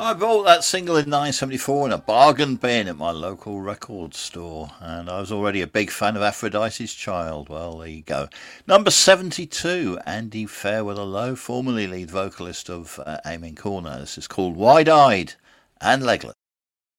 I bought that single in 1974 in a bargain bin at my local record store, and I was already a big fan of Aphrodite's Child. Well, there you go. Number 72, Andy Fairweather Low, formerly lead vocalist of Amen Corner. This is called Wide Eyed and Legless.